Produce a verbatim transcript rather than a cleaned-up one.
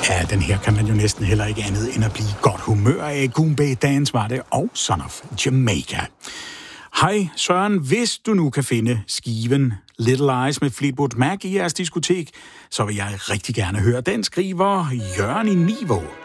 Ja, den her kan man jo næsten heller ikke andet end at blive godt humør af. Goombay Dance var det, og Son of Jamaica. Hej Søren, hvis du nu kan finde skiven Little Eyes med Fleetwood Mac i jeres diskotek, så vil jeg rigtig gerne høre den, skriver Jørgen i Nivå.